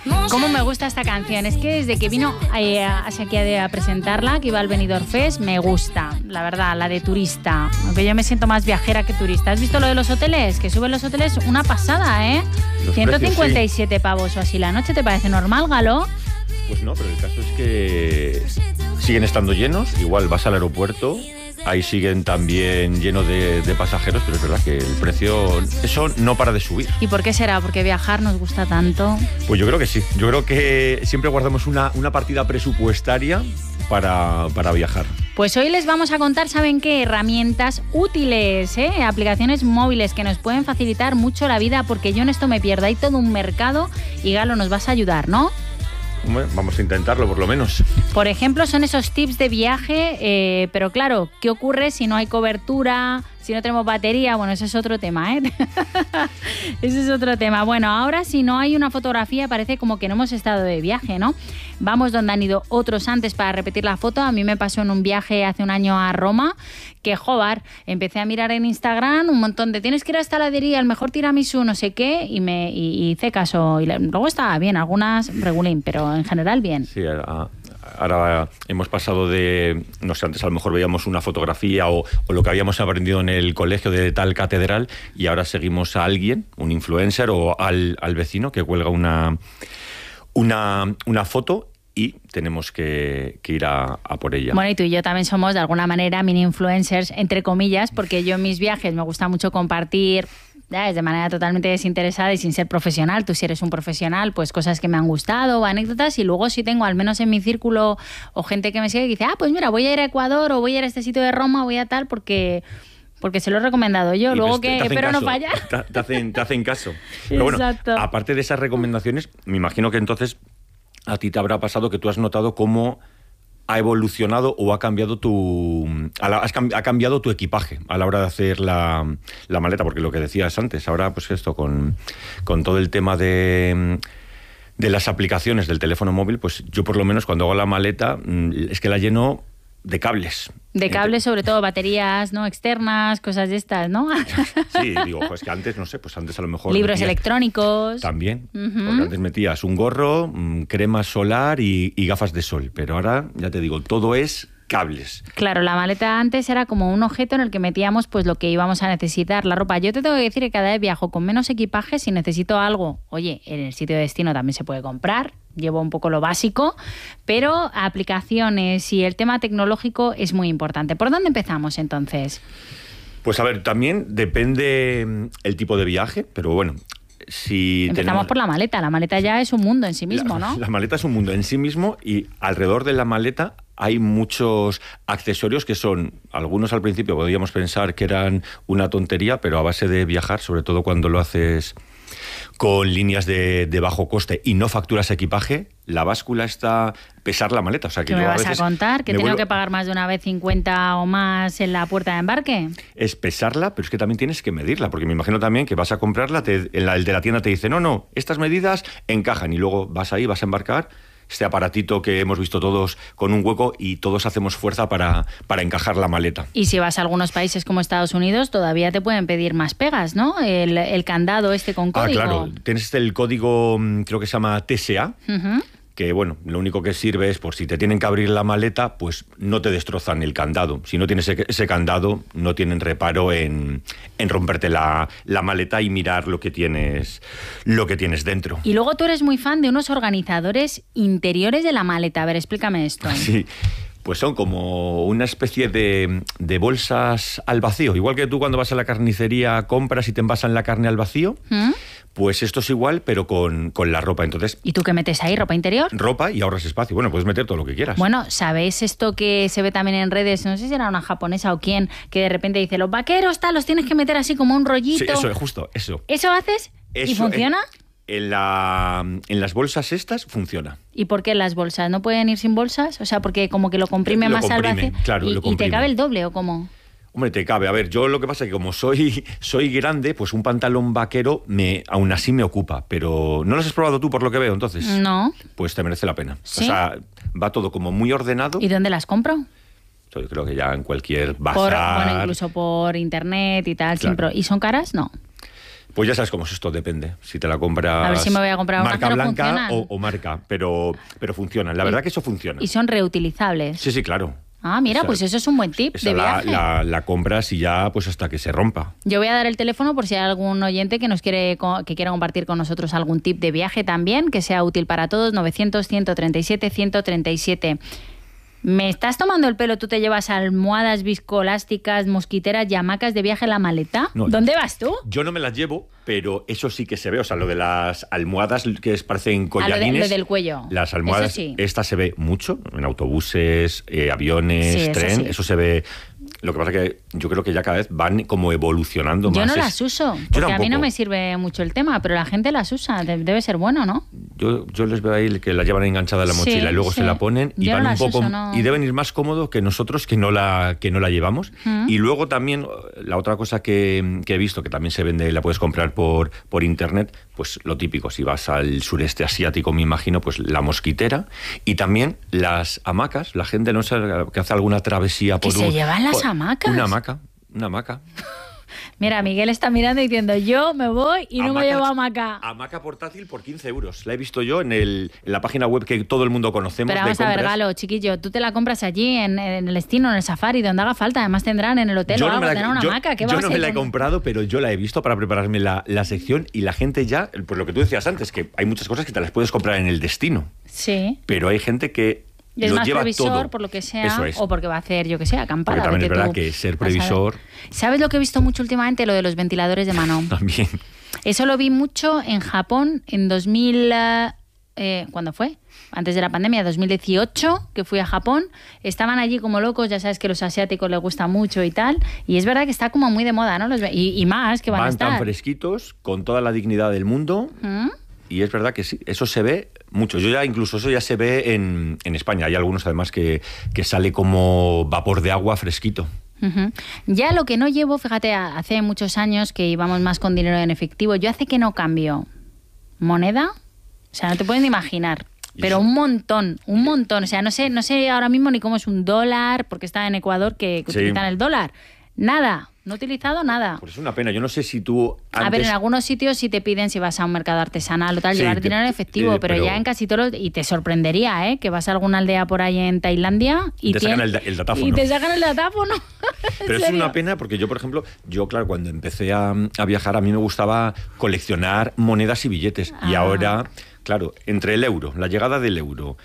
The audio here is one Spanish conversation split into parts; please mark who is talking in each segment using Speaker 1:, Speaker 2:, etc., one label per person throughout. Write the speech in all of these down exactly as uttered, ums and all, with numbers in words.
Speaker 1: Cómo me gusta esta canción. Es que desde que vino eh, hacia aquí a, a presentarla, que iba al Benidorm Fest, me gusta, la verdad, la de turista. Aunque yo me siento más viajera que turista. ¿Has visto lo de los hoteles? Que suben los hoteles una pasada, ¿eh?
Speaker 2: Los
Speaker 1: ciento cincuenta y siete
Speaker 2: precios, sí.
Speaker 1: pavos o así la noche. ¿Te parece normal, Galo?
Speaker 2: Pues no, pero el caso es que siguen estando llenos. Igual vas al aeropuerto, ahí siguen también llenos de, de pasajeros, pero es verdad que el precio, eso no para de subir.
Speaker 1: ¿Y por qué será? ¿Porque viajar nos gusta tanto?
Speaker 2: Pues yo creo que sí. Yo creo que siempre guardamos una, una partida presupuestaria para, para viajar.
Speaker 1: Pues hoy les vamos a contar, ¿saben qué? Herramientas útiles, ¿eh? Aplicaciones móviles que nos pueden facilitar mucho la vida, porque yo en esto me pierdo. Hay todo un mercado y Galo, nos vas a ayudar, ¿no?
Speaker 2: Bueno, vamos a intentarlo, por lo menos.
Speaker 1: Por ejemplo, son esos tips de viaje, eh, pero claro, ¿qué ocurre si no hay cobertura, si no tenemos batería? Bueno, ese es otro tema, ¿eh? Ese es otro tema. Bueno, ahora si no hay una fotografía parece como que no hemos estado de viaje, ¿no? Vamos donde han ido otros antes para repetir la foto. A mí me pasó en un viaje hace un año a Roma, que joder, empecé a mirar en Instagram un montón de tienes que ir a esta heladería, el mejor tiramisú, no sé qué, y me y, y hice caso. Y luego estaba bien, algunas regulín, pero en general bien.
Speaker 2: Sí, a, ahora hemos pasado de, no sé, antes a lo mejor veíamos una fotografía o, o lo que habíamos aprendido en el colegio de tal catedral, y ahora seguimos a alguien, un influencer o al, al vecino que cuelga una, una, una foto y tenemos que, que ir a, a por ella.
Speaker 1: Bueno, y tú y yo también somos de alguna manera mini influencers, entre comillas, porque yo en mis viajes me gusta mucho compartir, ya, de manera totalmente desinteresada y sin ser profesional. Tú si eres un profesional, pues cosas que me han gustado o anécdotas, y luego si tengo, al menos en mi círculo, o gente que me sigue que dice, ah, pues mira, voy a ir a Ecuador o voy a ir a este sitio de Roma, voy a tal, porque... porque se lo he recomendado yo,
Speaker 2: y
Speaker 1: luego
Speaker 2: te,
Speaker 1: que
Speaker 2: te
Speaker 1: espero
Speaker 2: caso,
Speaker 1: no fallar.
Speaker 2: Te, te, hacen, te hacen caso. Pero bueno,
Speaker 1: exacto.
Speaker 2: Aparte de esas recomendaciones, me imagino que entonces a ti te habrá pasado que tú has notado cómo ha evolucionado o ha cambiado tu ha cambiado tu equipaje a la hora de hacer la, la maleta, porque lo que decías antes, ahora pues esto con, con todo el tema de... de las aplicaciones del teléfono móvil, pues yo por lo menos cuando hago la maleta es que la lleno de cables.
Speaker 1: De cables, sobre todo baterías, ¿no? Externas, cosas de estas, ¿no?
Speaker 2: Sí, digo, pues que antes, no sé, pues antes a lo mejor...
Speaker 1: Libros
Speaker 2: metías,
Speaker 1: electrónicos.
Speaker 2: También,
Speaker 1: uh-huh.
Speaker 2: Porque antes metías un gorro, crema solar y, y gafas de sol, pero ahora, ya te digo, todo es cables.
Speaker 1: Claro, la maleta antes era como un objeto en el que metíamos pues lo que íbamos a necesitar, la ropa. Yo te tengo que decir que cada vez viajo con menos equipaje. Si necesito algo, oye, en el sitio de destino también se puede comprar, llevo un poco lo básico, pero aplicaciones y el tema tecnológico es muy importante. ¿Por dónde empezamos entonces?
Speaker 2: Pues a ver, también depende el tipo de viaje, pero bueno... Si
Speaker 1: Empezamos
Speaker 2: tenemos...
Speaker 1: por la maleta. La maleta ya es un mundo en sí mismo,
Speaker 2: la,
Speaker 1: ¿no?
Speaker 2: La maleta es un mundo en sí mismo, y alrededor de la maleta hay muchos accesorios que son, algunos al principio podríamos pensar que eran una tontería, pero a base de viajar, sobre todo cuando lo haces con líneas de, de bajo coste y no facturas equipaje, la báscula está pesar la maleta. O sea, que
Speaker 1: ¿Qué me
Speaker 2: yo
Speaker 1: vas
Speaker 2: a, veces
Speaker 1: a contar? ¿Que tengo
Speaker 2: vuelvo...
Speaker 1: que pagar más de una vez cincuenta o más en la puerta de embarque?
Speaker 2: Es pesarla, pero es que también tienes que medirla, porque me imagino también que vas a comprarla, te, el, el de la tienda te dice, no, no, estas medidas encajan, y luego vas ahí, vas a embarcar, este aparatito que hemos visto todos con un hueco, y todos hacemos fuerza para, para encajar la maleta.
Speaker 1: Y si vas a algunos países como Estados Unidos, todavía te pueden pedir más pegas, ¿no? El, el candado este con código.
Speaker 2: Ah, claro. Tienes el código, creo que se llama T S A,
Speaker 1: uh-huh.
Speaker 2: que bueno, lo único que sirve es por si te tienen que abrir la maleta, pues no te destrozan el candado. Si no tienes ese, ese candado, no tienen reparo en, en romperte la, la maleta y mirar lo que tienes, lo que tienes dentro.
Speaker 1: Y luego tú eres muy fan de unos organizadores interiores de la maleta. A ver, explícame esto.
Speaker 2: Sí. Pues son como una especie de, de bolsas al vacío. Igual que tú cuando vas a la carnicería compras y te envasan la carne al vacío, ¿Mm? Pues esto es igual, pero con, con la ropa. Entonces,
Speaker 1: ¿y tú qué metes ahí? ¿Ropa interior?
Speaker 2: Ropa y ahorras espacio. Bueno, puedes meter todo lo que quieras.
Speaker 1: Bueno, ¿sabéis esto que se ve también en redes? No sé si era una japonesa o quién, que de repente dice, los vaqueros, tal, los tienes que meter así como un rollito.
Speaker 2: Sí, eso es justo, eso.
Speaker 1: ¿Eso haces?
Speaker 2: Eso,
Speaker 1: ¿Y funciona?
Speaker 2: Eh, En, la, en las bolsas estas funciona.
Speaker 1: ¿Y por qué en las bolsas? ¿No pueden ir sin bolsas? O sea, porque como que lo comprime
Speaker 2: lo
Speaker 1: más
Speaker 2: comprime,
Speaker 1: al vacío.
Speaker 2: Claro,
Speaker 1: ¿Y,
Speaker 2: lo
Speaker 1: ¿Y te cabe el doble o cómo?
Speaker 2: Hombre, te cabe. A ver, yo lo que pasa es que como soy, soy grande, pues un pantalón vaquero me, aún así me ocupa. Pero ¿no lo has probado tú por lo que veo entonces?
Speaker 1: No.
Speaker 2: Pues te merece la pena.
Speaker 1: ¿Sí?
Speaker 2: O sea, va todo como muy ordenado.
Speaker 1: ¿Y dónde las compro?
Speaker 2: Yo creo que ya en cualquier bazar.
Speaker 1: Por, bueno, incluso por internet y tal.
Speaker 2: Claro.
Speaker 1: Sin pro... ¿Y son caras? No.
Speaker 2: Pues ya sabes cómo es esto, depende. Si te la compras
Speaker 1: A ver si me voy a comprar una,
Speaker 2: marca
Speaker 1: pero
Speaker 2: blanca
Speaker 1: funcionan.
Speaker 2: o, o marca, pero, pero funcionan. La verdad que eso funciona.
Speaker 1: Y son reutilizables.
Speaker 2: Sí, sí, claro.
Speaker 1: Ah, mira,
Speaker 2: Esa-
Speaker 1: pues eso es un buen tip
Speaker 2: esa
Speaker 1: de
Speaker 2: la,
Speaker 1: viaje.
Speaker 2: la, la compras y ya pues hasta que se rompa.
Speaker 1: Yo voy a dar el teléfono por si hay algún oyente que nos quiere co- que quiera compartir con nosotros algún tip de viaje también, que sea útil para todos. novecientos, ciento treinta y siete, ciento treinta y siete. ¿Me estás tomando el pelo? ¿Tú te llevas almohadas viscoelásticas, mosquiteras y hamacas de viaje en la maleta?
Speaker 2: No,
Speaker 1: ¿Dónde vas tú?
Speaker 2: Yo no me las llevo, pero eso sí que se ve. O sea, lo de las almohadas que es- parecen
Speaker 1: Ah, lo, de-
Speaker 2: collarines.
Speaker 1: lo del cuello.
Speaker 2: Las almohadas,
Speaker 1: Eso sí.
Speaker 2: esta se ve mucho en autobuses, eh, aviones,
Speaker 1: Sí, eso
Speaker 2: tren.
Speaker 1: sí.
Speaker 2: Eso se ve. Lo que pasa es que yo creo que ya cada vez van como evolucionando
Speaker 1: Yo
Speaker 2: más.
Speaker 1: no
Speaker 2: Es-
Speaker 1: las uso,
Speaker 2: Yo
Speaker 1: porque a mí no
Speaker 2: tampoco.
Speaker 1: me sirve mucho el tema, pero la gente las usa. De- Debe ser bueno, ¿no?
Speaker 2: Yo, yo les veo ahí que la llevan enganchada en la
Speaker 1: Sí,
Speaker 2: mochila y luego
Speaker 1: sí.
Speaker 2: se la ponen y
Speaker 1: Yo no
Speaker 2: van un
Speaker 1: las
Speaker 2: poco
Speaker 1: uso, no.
Speaker 2: y deben ir más cómodos que nosotros que no la que no la llevamos.
Speaker 1: Mm.
Speaker 2: Y luego también la otra cosa que, que he visto que también se vende, la puedes comprar por por internet, pues lo típico, si vas al sureste asiático, me imagino, pues la mosquitera y también las hamacas. La gente no sé que hace alguna travesía
Speaker 1: ¿Que
Speaker 2: por
Speaker 1: se
Speaker 2: un-
Speaker 1: llevan las
Speaker 2: por-
Speaker 1: hamacas?
Speaker 2: Una hamaca, una hamaca.
Speaker 1: Mira, Miguel está mirando y diciendo, yo me voy y no me
Speaker 2: Hamaca-
Speaker 1: llevo hamaca.
Speaker 2: Hamaca portátil por quince euros. La he visto yo en, el, en la página web que todo el mundo conocemos.
Speaker 1: Pero
Speaker 2: de
Speaker 1: vamos a ver,
Speaker 2: compras.
Speaker 1: Galo, chiquillo, tú te la compras allí en, en el destino, en el safari, donde haga falta. Además tendrán en el hotel o
Speaker 2: Yo no
Speaker 1: algo,
Speaker 2: me la,
Speaker 1: tendrán una
Speaker 2: yo-
Speaker 1: hamaca. ¿Qué
Speaker 2: yo
Speaker 1: vas
Speaker 2: no
Speaker 1: a
Speaker 2: me
Speaker 1: ir
Speaker 2: la he
Speaker 1: con-
Speaker 2: comprado, pero yo la he visto para prepararme la, la sección y la gente ya, pues lo que tú decías antes, que hay muchas cosas que te las puedes comprar en el destino,
Speaker 1: Sí.
Speaker 2: pero hay gente que
Speaker 1: Es
Speaker 2: lo
Speaker 1: más
Speaker 2: lleva
Speaker 1: previsor,
Speaker 2: todo.
Speaker 1: por lo que sea,
Speaker 2: Eso es.
Speaker 1: o porque va a hacer, yo que sé, acampada.
Speaker 2: Porque también es
Speaker 1: vete
Speaker 2: verdad
Speaker 1: tú
Speaker 2: que ser
Speaker 1: a saber.
Speaker 2: previsor
Speaker 1: ¿Sabes lo que he visto mucho últimamente? Lo de los ventiladores de mano.
Speaker 2: también.
Speaker 1: Eso lo vi mucho en Japón en dos mil... eh, eh, ¿Cuándo fue? Antes de la pandemia, dos mil dieciocho, que fui a Japón. Estaban allí como locos, ya sabes que a los asiáticos les gusta mucho y tal. Y es verdad que está como muy de moda, ¿no? Los ve- y, y más que van, a
Speaker 2: Van
Speaker 1: estar.
Speaker 2: tan fresquitos, con toda la dignidad del mundo.
Speaker 1: ¿Mm?
Speaker 2: Y es verdad que sí, eso se ve mucho. Yo ya incluso eso ya se ve en, en España. Hay algunos además que, que sale como vapor de agua fresquito.
Speaker 1: Ujú. Ya lo que no llevo, fíjate, a- hace muchos años que íbamos más con dinero en efectivo, yo hace que no cambio moneda, o sea, no te puedes ni imaginar,
Speaker 2: Y
Speaker 1: pero
Speaker 2: eso-
Speaker 1: un montón, un montón, o sea, no sé, no sé ahora mismo ni cómo es un dólar, porque está en Ecuador que, que
Speaker 2: Sí.
Speaker 1: utilizan el dólar, nada, no he utilizado nada.
Speaker 2: Pues es una pena. Yo no sé si tú antes...
Speaker 1: A ver, en algunos sitios sí te piden si vas a un mercado artesanal o tal,
Speaker 2: Sí,
Speaker 1: llevar
Speaker 2: te-
Speaker 1: dinero en efectivo,
Speaker 2: eh,
Speaker 1: pero,
Speaker 2: pero-
Speaker 1: ya en casi todos, y te sorprendería, ¿eh? Que vas a alguna aldea por ahí en Tailandia y
Speaker 2: Te sacan
Speaker 1: tien-
Speaker 2: el da- el datáfono.
Speaker 1: Y te sacan el datáfono. ¿En
Speaker 2: Pero es
Speaker 1: serio?
Speaker 2: una pena porque yo, por ejemplo, yo, claro, cuando empecé a, a viajar, a mí me gustaba coleccionar monedas y billetes. Y
Speaker 1: Ah.
Speaker 2: ahora, claro, entre el euro, la llegada del euro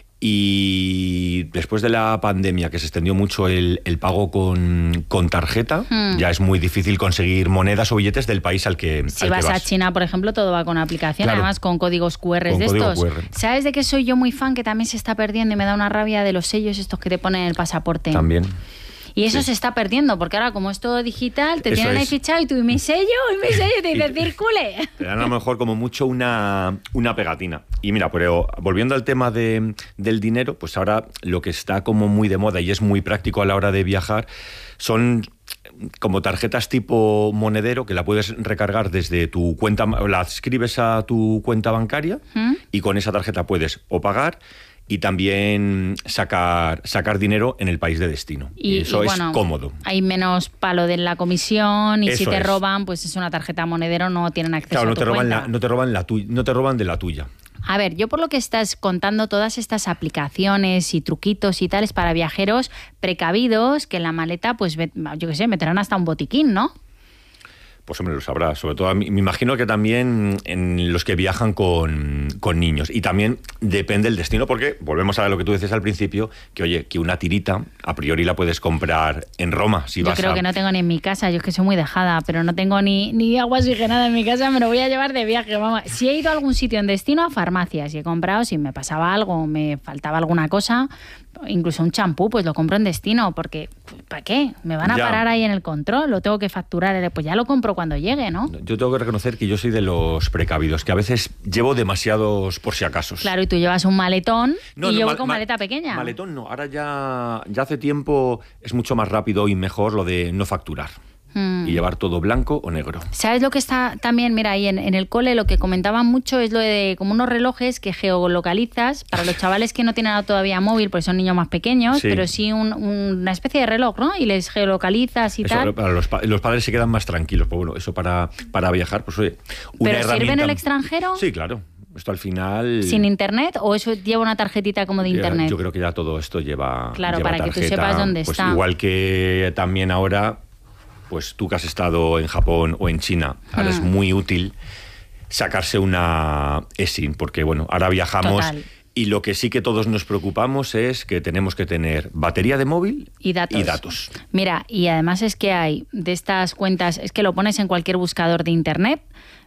Speaker 2: y después de la pandemia, que se extendió mucho el, el pago con, con tarjeta,
Speaker 1: Hmm.
Speaker 2: ya es muy difícil conseguir monedas o billetes del país al que,
Speaker 1: Si
Speaker 2: al que
Speaker 1: vas, a China, por ejemplo, todo va con aplicación,
Speaker 2: Claro.
Speaker 1: además con códigos Q R
Speaker 2: Con
Speaker 1: de
Speaker 2: código
Speaker 1: estos.
Speaker 2: Q R.
Speaker 1: ¿Sabes de qué soy yo muy fan? Que también se está perdiendo y me da una rabia de los sellos estos que te ponen en el pasaporte.
Speaker 2: También.
Speaker 1: Y eso
Speaker 2: Sí.
Speaker 1: se está perdiendo, porque ahora como es todo digital, te
Speaker 2: Eso
Speaker 1: tienen ahí
Speaker 2: es.
Speaker 1: fichado y tú, y mi sello, y mi sello, y te dicen,
Speaker 2: Y-
Speaker 1: circule.
Speaker 2: Te dan a lo mejor como mucho una, una pegatina. Y mira, pero volviendo al tema de, del dinero, pues ahora lo que está como muy de moda y es muy práctico a la hora de viajar son como tarjetas tipo monedero que la puedes recargar desde tu cuenta, la adscribes a tu cuenta bancaria
Speaker 1: ¿Mm?
Speaker 2: y con esa tarjeta puedes o pagar y también sacar, sacar dinero en el país de destino. Y, eso
Speaker 1: y
Speaker 2: es
Speaker 1: bueno,
Speaker 2: cómodo.
Speaker 1: Hay menos palo de la comisión y si
Speaker 2: Eso
Speaker 1: te
Speaker 2: es.
Speaker 1: roban, pues es una tarjeta monedero, no tienen acceso
Speaker 2: Claro,
Speaker 1: a
Speaker 2: no
Speaker 1: tu
Speaker 2: te roban
Speaker 1: cuenta.
Speaker 2: la, no te roban la tu- no te roban de la tuya.
Speaker 1: A ver, yo por lo que estás contando, todas estas aplicaciones y truquitos y tales para viajeros precavidos, que en la maleta, pues ve- yo qué sé, meterán hasta un botiquín, ¿no?
Speaker 2: Pues hombre, lo sabrá. Sobre todo, a mí- me imagino que también en los que viajan con, con niños. Y también depende el destino, porque volvemos a lo que tú decías al principio, que oye, que una tirita a priori la puedes comprar en Roma. Si
Speaker 1: Yo
Speaker 2: vas
Speaker 1: creo
Speaker 2: a...
Speaker 1: que no tengo ni en mi casa, yo es que soy muy dejada, pero no tengo ni, ni agua oxigenada en mi casa, me lo voy a llevar de viaje, vamos. Si he ido a algún sitio en destino, a farmacias, y he comprado, si me pasaba algo, me faltaba alguna cosa, incluso un champú, pues lo compro en destino, porque ¿para qué? Me van a
Speaker 2: Ya.
Speaker 1: parar ahí en el control, lo tengo que facturar, pues ya lo compro cuando llegue, ¿no?
Speaker 2: Yo tengo que reconocer que yo soy de los precavidos, que a veces llevo demasiados por si acaso.
Speaker 1: Claro, y tú llevas un maletón
Speaker 2: No,
Speaker 1: y
Speaker 2: no,
Speaker 1: yo voy
Speaker 2: mal-
Speaker 1: con
Speaker 2: mal-
Speaker 1: maleta pequeña.
Speaker 2: Maletón no, ahora ya, ya hace tiempo es mucho más rápido y mejor lo de no facturar.
Speaker 1: Mm.
Speaker 2: y llevar todo blanco o negro.
Speaker 1: ¿Sabes lo que está también? Mira, ahí en, en el cole lo que comentaban mucho es lo de como unos relojes que geolocalizas para los chavales que no tienen todavía móvil, porque son niños más pequeños,
Speaker 2: Sí.
Speaker 1: pero sí un- un- una especie de reloj, ¿no? Y les geolocalizas y
Speaker 2: Eso,
Speaker 1: tal.
Speaker 2: para los, pa- los padres se quedan más tranquilos, pero bueno, eso para, para viajar, pues oye, una
Speaker 1: ¿Pero sirve en
Speaker 2: herramienta-
Speaker 1: el extranjero?
Speaker 2: Sí, claro. Esto al final...
Speaker 1: ¿Sin internet o eso lleva una tarjetita como de
Speaker 2: Ya,
Speaker 1: internet?
Speaker 2: Yo creo que ya todo esto lleva
Speaker 1: Claro,
Speaker 2: lleva
Speaker 1: para que tú
Speaker 2: tarjeta.
Speaker 1: sepas dónde
Speaker 2: Pues
Speaker 1: está.
Speaker 2: igual que también ahora, pues tú que has estado en Japón o en China, ahora
Speaker 1: Mm.
Speaker 2: es muy útil sacarse una eSIM, porque bueno, ahora viajamos
Speaker 1: Total.
Speaker 2: y lo que sí que todos nos preocupamos es que tenemos que tener batería de móvil
Speaker 1: Y datos.
Speaker 2: y datos.
Speaker 1: Mira, y además es que hay de estas cuentas, es que lo pones en cualquier buscador de internet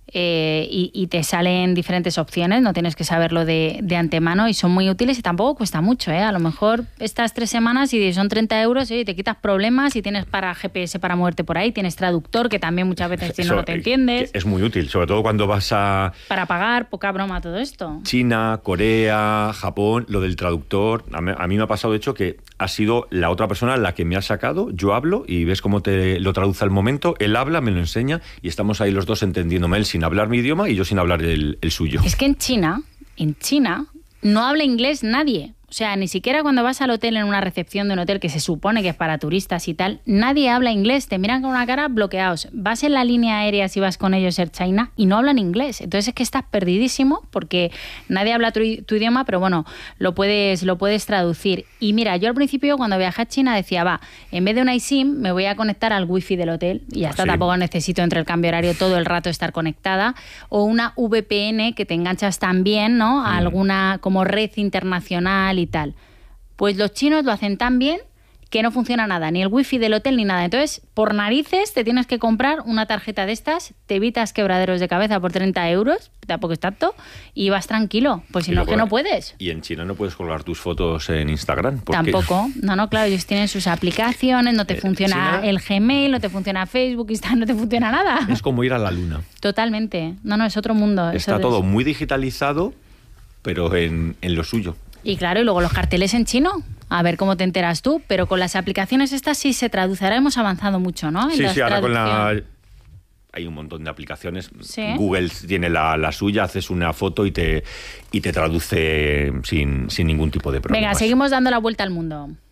Speaker 1: eh, y, y te salen diferentes opciones, no tienes que saberlo de, de antemano y son muy útiles y tampoco cuesta mucho, ¿eh? A lo mejor estas tres semanas y son treinta euros y te quitas problemas y tienes para G P S para moverte por ahí, tienes traductor que también muchas veces si
Speaker 2: Eso,
Speaker 1: no lo te
Speaker 2: eh,
Speaker 1: entiendes,
Speaker 2: que es muy útil, sobre todo cuando vas a
Speaker 1: para pagar, poca broma todo esto.
Speaker 2: China, Corea, Japón, lo del traductor, a mí, a mí me ha pasado de hecho que ha sido la otra persona la que me ha sacado, yo hablo y ves cómo te lo traduce al momento, él habla, me lo enseña y estamos ahí los dos entendiéndome, él sin hablar mi idioma y yo sin hablar el, el suyo.
Speaker 1: Es que en China, en China, no habla inglés nadie. O sea, ni siquiera cuando vas al hotel en una recepción de un hotel que se supone que es para turistas y tal, nadie habla inglés, te miran con una cara bloqueados. Vas en la línea aérea si vas con ellos Air China y no hablan inglés. Entonces es que estás perdidísimo porque nadie habla tu, tu idioma, pero bueno, lo puedes, lo puedes traducir. Y mira, yo al principio cuando viajé a China decía, va, en vez de una eSIM me voy a conectar al wifi del hotel y ya está,
Speaker 2: Sí.
Speaker 1: tampoco necesito entre el cambio horario todo el rato estar conectada. O una V P N que te enganchas también, ¿no? A
Speaker 2: Mm.
Speaker 1: alguna como red internacional y tal. Pues los chinos lo hacen tan bien que no funciona nada, ni el wifi del hotel ni nada. Entonces, por narices, te tienes que comprar una tarjeta de estas, te evitas quebraderos de cabeza por treinta euros, tampoco es tanto, y vas tranquilo. Pues si
Speaker 2: Y
Speaker 1: no,
Speaker 2: luego,
Speaker 1: que no puedes.
Speaker 2: Y en China no puedes colgar tus fotos en Instagram. porque-
Speaker 1: Tampoco. No, no, claro, ellos tienen sus aplicaciones, no te
Speaker 2: Eh,
Speaker 1: funciona
Speaker 2: China-
Speaker 1: el Gmail, no te funciona Facebook, Instagram, no te funciona nada.
Speaker 2: Es como ir a la luna.
Speaker 1: Totalmente. No, no, es otro mundo.
Speaker 2: Está
Speaker 1: Eso
Speaker 2: todo
Speaker 1: es-
Speaker 2: muy digitalizado, pero en, en lo suyo.
Speaker 1: Y claro, y luego los carteles en chino, a ver cómo te enteras tú, pero con las aplicaciones estas sí se traduce. Ahora hemos avanzado mucho, ¿no? En
Speaker 2: Sí,
Speaker 1: la
Speaker 2: sí, ahora con la...
Speaker 1: traducción.
Speaker 2: Hay un montón de aplicaciones.
Speaker 1: Sí.
Speaker 2: Google tiene la, la suya, haces una foto y te, y te traduce sin, sin ningún tipo de problema.
Speaker 1: Venga, seguimos dando la vuelta al mundo.